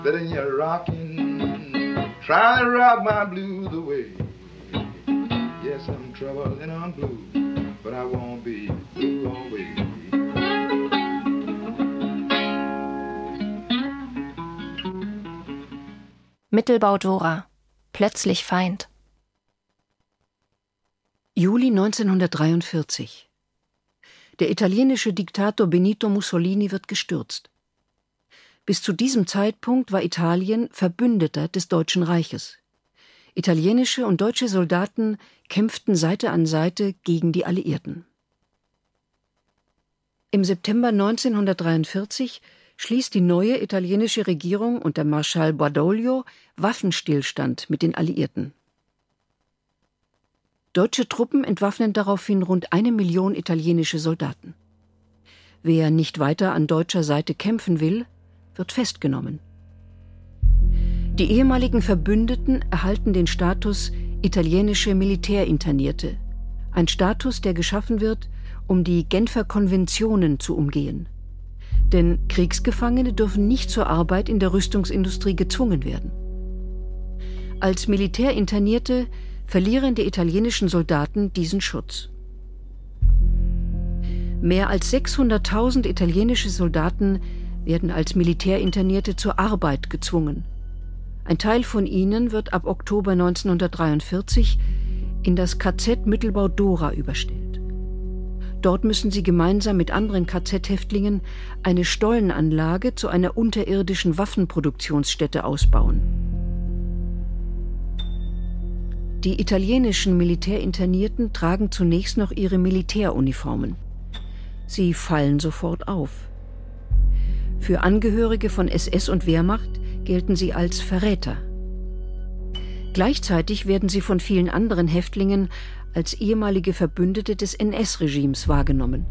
Letting you rockin', trying to rock my blues away. Yes, I'm troubled and I'm blue, but I won't be blue always. Mittelbau Dora. Plötzlich Feind. Juli 1943. Der italienische Diktator Benito Mussolini wird gestürzt. Bis zu diesem Zeitpunkt war Italien Verbündeter des Deutschen Reiches. Italienische und deutsche Soldaten kämpften Seite an Seite gegen die Alliierten. Im September 1943 schließt die neue italienische Regierung unter Marschall Badoglio Waffenstillstand mit den Alliierten. Deutsche Truppen entwaffnen daraufhin rund 1 Million italienische Soldaten. Wer nicht weiter an deutscher Seite kämpfen will, wird festgenommen. Die ehemaligen Verbündeten erhalten den Status italienische Militärinternierte, ein Status, der geschaffen wird, um die Genfer Konventionen zu umgehen. Denn Kriegsgefangene dürfen nicht zur Arbeit in der Rüstungsindustrie gezwungen werden. Als Militärinternierte verlieren die italienischen Soldaten diesen Schutz. Mehr als 600.000 italienische Soldaten werden als Militärinternierte zur Arbeit gezwungen. Ein Teil von ihnen wird ab Oktober 1943 in das KZ Mittelbau Dora überstellt. Dort müssen sie gemeinsam mit anderen KZ-Häftlingen eine Stollenanlage zu einer unterirdischen Waffenproduktionsstätte ausbauen. Die italienischen Militärinternierten tragen zunächst noch ihre Militäruniformen. Sie fallen sofort auf. Für Angehörige von SS und Wehrmacht gelten sie als Verräter. Gleichzeitig werden sie von vielen anderen Häftlingen als ehemalige Verbündete des NS-Regimes wahrgenommen.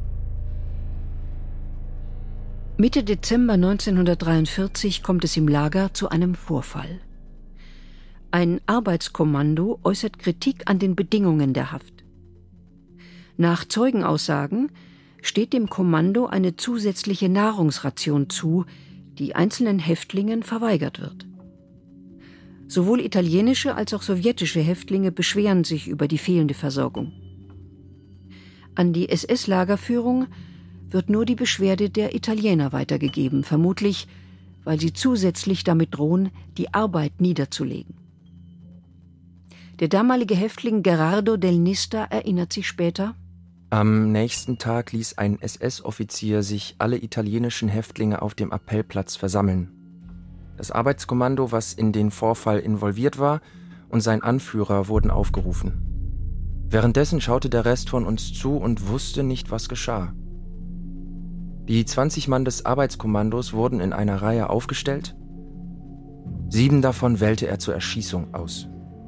Mitte Dezember 1943 kommt es im Lager zu einem Vorfall. Ein Arbeitskommando äußert Kritik an den Bedingungen der Haft. Nach Zeugenaussagen steht dem Kommando eine zusätzliche Nahrungsration zu, die einzelnen Häftlingen verweigert wird. Sowohl italienische als auch sowjetische Häftlinge beschweren sich über die fehlende Versorgung. An die SS-Lagerführung wird nur die Beschwerde der Italiener weitergegeben, vermutlich, weil sie zusätzlich damit drohen, die Arbeit niederzulegen. Der damalige Häftling Gerardo del Nista erinnert sich später: Am nächsten Tag ließ ein SS-Offizier sich alle italienischen Häftlinge auf dem Appellplatz versammeln. Das Arbeitskommando, was in den Vorfall involviert war, und sein Anführer wurden aufgerufen. Währenddessen schaute der Rest von uns zu und wusste nicht, was geschah. Die 20 Mann des Arbeitskommandos wurden in einer Reihe aufgestellt. 7 davon wählte er zur Erschießung aus.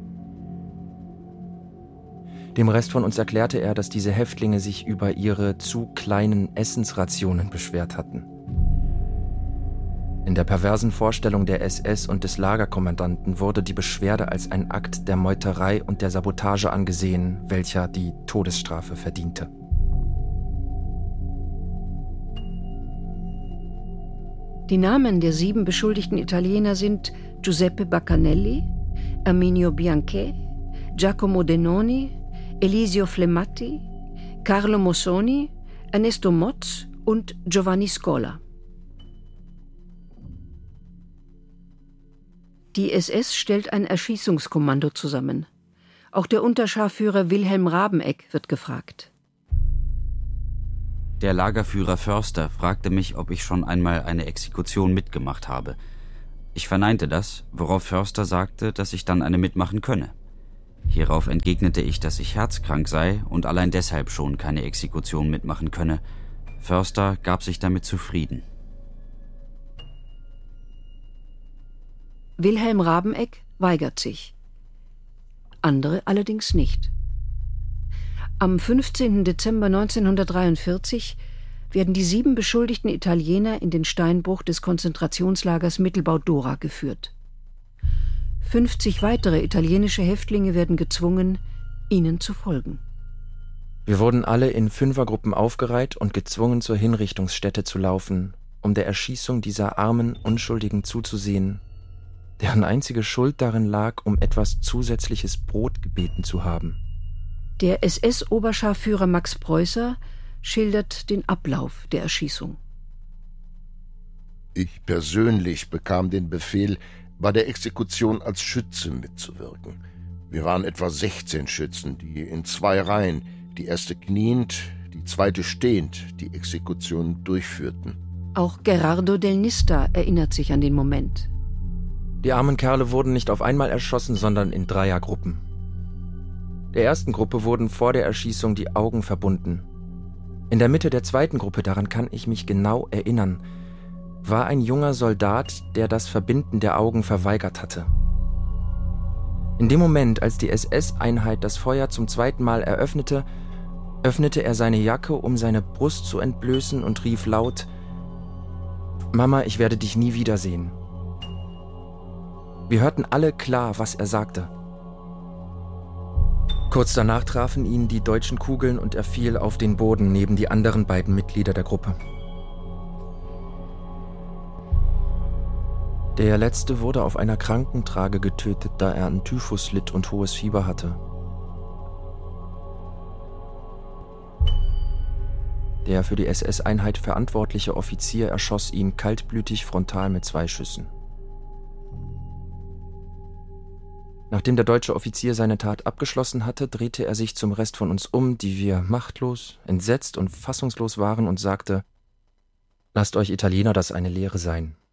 Dem Rest von uns erklärte er, dass diese Häftlinge sich über ihre zu kleinen Essensrationen beschwert hatten. In der perversen Vorstellung der SS und des Lagerkommandanten wurde die Beschwerde als ein Akt der Meuterei und der Sabotage angesehen, welcher die Todesstrafe verdiente. Die Namen der 7 beschuldigten Italiener sind Giuseppe Baccanelli, Erminio Bianchè, Giacomo Denoni, Elisio Flemmati, Carlo Mossoni, Ernesto Motz und Giovanni Scola. Die SS stellt ein Erschießungskommando zusammen. Auch der Unterscharführer Wilhelm Rabeneck wird gefragt. Der Lagerführer Förster fragte mich, ob ich schon einmal eine Exekution mitgemacht habe. Ich verneinte das, worauf Förster sagte, dass ich dann eine mitmachen könne. Hierauf entgegnete ich, dass ich herzkrank sei und allein deshalb schon keine Exekution mitmachen könne. Förster gab sich damit zufrieden. Wilhelm Rabeneck weigert sich. Andere allerdings nicht. Am 15. Dezember 1943 werden die 7 beschuldigten Italiener in den Steinbruch des Konzentrationslagers Mittelbau Dora geführt. 50 weitere italienische Häftlinge werden gezwungen, ihnen zu folgen. Wir wurden alle in 5er-Gruppen aufgereiht und gezwungen, zur Hinrichtungsstätte zu laufen, um der Erschießung dieser armen Unschuldigen zuzusehen, deren einzige Schuld darin lag, um etwas zusätzliches Brot gebeten zu haben. Der SS-Oberscharführer Max Preußer schildert den Ablauf der Erschießung. Ich persönlich bekam den Befehl, bei der Exekution als Schütze mitzuwirken. Wir waren etwa 16 Schützen, die in 2 Reihen, die erste kniend, die zweite stehend, die Exekution durchführten. Auch Gerardo del Nista erinnert sich an den Moment. Die armen Kerle wurden nicht auf einmal erschossen, sondern in Dreiergruppen. Der ersten Gruppe wurden vor der Erschießung die Augen verbunden. In der Mitte der zweiten Gruppe, daran kann ich mich genau erinnern, war ein junger Soldat, der das Verbinden der Augen verweigert hatte. In dem Moment, als die SS-Einheit das Feuer zum zweiten Mal öffnete er seine Jacke, um seine Brust zu entblößen und rief laut: »Mama, ich werde dich nie wiedersehen.« Wir hörten alle klar, was er sagte. Kurz danach trafen ihn die deutschen Kugeln und er fiel auf den Boden neben die anderen beiden Mitglieder der Gruppe. Der letzte wurde auf einer Krankentrage getötet, da er an Typhus litt und hohes Fieber hatte. Der für die SS-Einheit verantwortliche Offizier erschoss ihn kaltblütig frontal mit 2 Schüssen. Nachdem der deutsche Offizier seine Tat abgeschlossen hatte, drehte er sich zum Rest von uns um, die wir machtlos, entsetzt und fassungslos waren, und sagte: »Lasst euch Italiener das eine Lehre sein.